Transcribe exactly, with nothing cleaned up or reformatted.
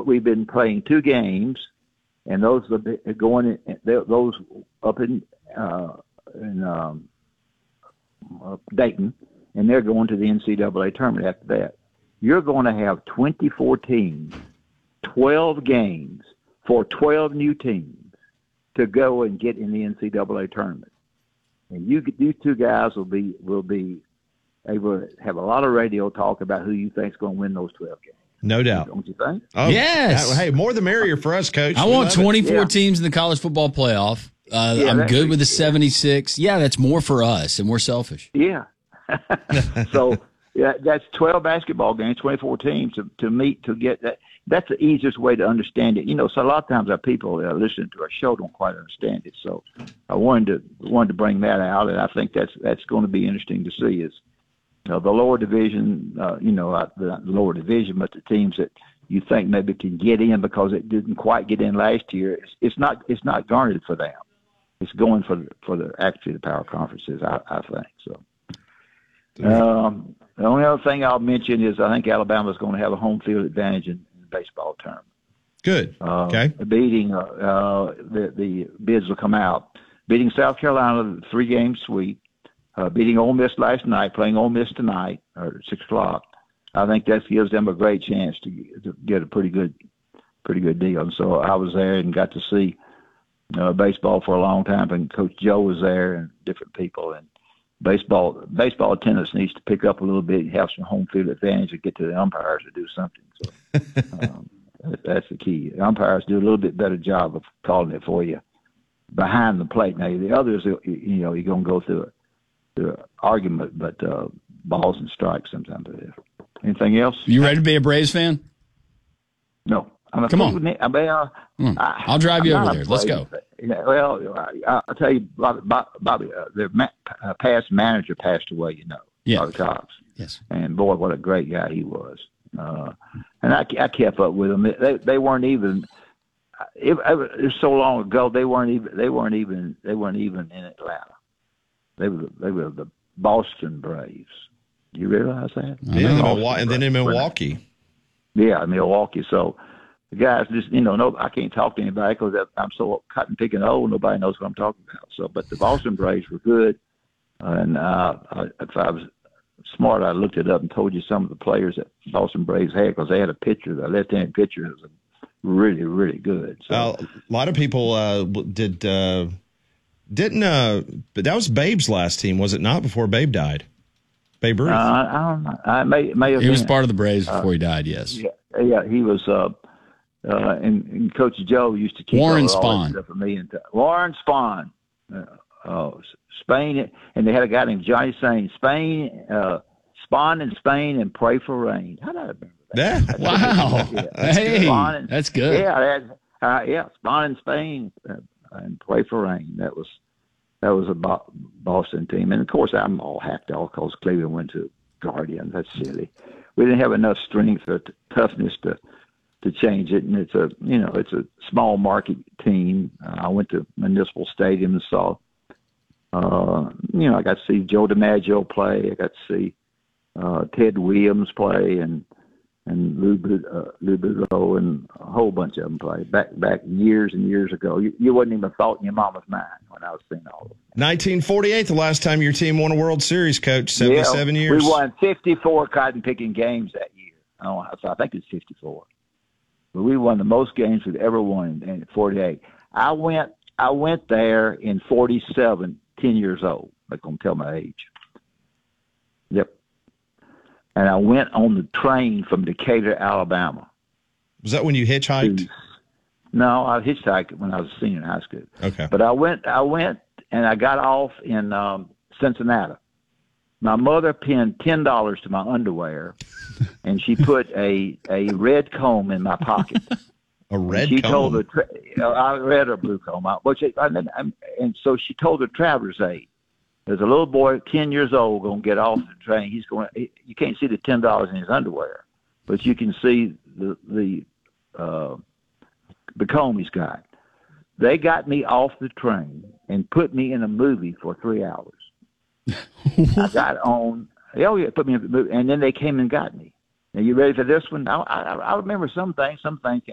we've been playing two games, and those are going in, those up in uh, in um, uh, Dayton, and they're going to the N C double A tournament after that. You're going to have twenty-four teams, twelve games for twelve new teams to go and get in the N C double A tournament. And you, these two guys will be will be able to have a lot of radio talk about who you think is going to win those twelve games. No doubt. Don't you think? Oh, yes. Hey, more the merrier for us, Coach. I We want love it. twenty-four Yeah. teams in the college football playoff. Uh, Yeah, I'm that- good with the seventy-six. Yeah, that's more for us, and we're selfish. Yeah. So yeah, that's twelve basketball games, twenty-four teams to, to meet to get that. That's the easiest way to understand it. You know, so a lot of times our people that are listening to our show don't quite understand it. So I wanted to wanted to bring that out, and I think that's that's going to be interesting to see. Is you know, the lower division, uh, you know, uh, the lower division, but the teams that you think maybe can get in because it didn't quite get in last year, it's, it's not it's not garnered for them. It's going for the, for the actually the power conferences, I, I think so. Um, the only other thing I'll mention is I think Alabama's going to have a home field advantage in, in the baseball tournament. Good. Uh, Okay. Beating uh, uh, the the bids will come out. Beating South Carolina, three game sweep. Uh, beating Ole Miss last night, playing Ole Miss tonight or six o'clock. I think that gives them a great chance to, to get a pretty good, pretty good deal. And so I was there and got to see uh, baseball for a long time. And Coach Joe was there and different people. And baseball, baseball attendance needs to pick up a little bit, have some home field advantage, and get to the umpires to do something. So um, that's the key. The umpires do a little bit better job of calling it for you behind the plate. Now the others, you know, you're gonna go through it. The argument, but uh, balls and strikes sometimes. Anything else? You ready to be a Braves fan? No. I'm a Come on. fool. I mean, uh, Hmm. I, I'll drive you I'm over not there. Let's afraid. go. Yeah, well, I, I'll tell you, Bobby, Bobby uh, their ma- uh, past manager passed away, you know, Yeah. Bobby Cox. Yes. And boy, what a great guy he was. Uh, and I, I kept up with them. They, they weren't even. It, it was so long ago. They weren't even. They weren't even. They weren't even in Atlanta. They were. They were the Boston Braves. Do you realize that? Yeah, and, Boston Milwaukee, and then in Braves. Milwaukee. Yeah, Milwaukee. So the guys just, you know, no, I can't talk to anybody because I'm so cotton picking old. Nobody knows what I'm talking about. So, but the Boston Braves were good. And uh, I, if I was smart, I looked it up and told you some of the players that Boston Braves had because they had a pitcher, the left-handed pitcher, that was really, really good. So Uh, a lot of people uh, did uh, didn't, uh, but that was Babe's last team, was it not? Before Babe died, Babe Ruth. uh, I don't know. I may may have He was been. part of the Braves before he died, yes. Yeah, yeah, he was. Uh, uh, and, and Coach Joe used to keep Warren all that Spahn. stuff for me. And Warren Spahn, uh, uh, Spain, and they had a guy named Johnny Sain. Spain, uh, Spahn in Spain, and pray for rain. How did I remember that? Yeah. Wow. Yeah. Hey, Spahn and- that's good. Yeah, that, uh, yeah, Spahn in Spain, uh, and pray for rain. That was that was a Bo- Boston team, and of course I'm all hacked off because Cleveland went to Guardian. That's silly. We didn't have enough strength or t- toughness to to change it, and it's a you know it's a small market team. Uh, I went to Municipal Stadium and saw. Uh, you know, I got to see Joe DiMaggio play. I got to see uh, Ted Williams play, and and Lou, Bu- uh, Lou Boudreau and a whole bunch of them play back back years and years ago. You, you wouldn't even thought in your mama's mind when I was seeing all of them. nineteen forty-eight, the last time your team won a World Series, Coach. seventy-seven yeah, years. We won fifty-four cotton picking games that year. I don't know, so I think it's fifty-four. But we won the most games we've ever won in, in forty-eight. I went I went there in forty-seven, ten years old. I'm going to tell my age. Yep. And I went on the train from Decatur, Alabama. Was that when you hitchhiked? to- No, I hitchhiked when I was a senior in high school. Okay. But I went, I went, and I got off in um, Cincinnati. My mother pinned ten dollars to my underwear, and she put a a red comb in my pocket. A red she comb. told the tra- uh, I red or blue comb, I- but she, and, then- and so she told the traveler's aide, "There's a little boy, ten years old, going to get off the train. He's going. He, you can't see the ten dollars in his underwear, but you can see the the uh, the comb he's got." They got me off the train and put me in a movie for three hours. I got on. Oh yeah, put me in the movie, and then they came and got me. Are you ready for this one? I, I, I remember some things. Some things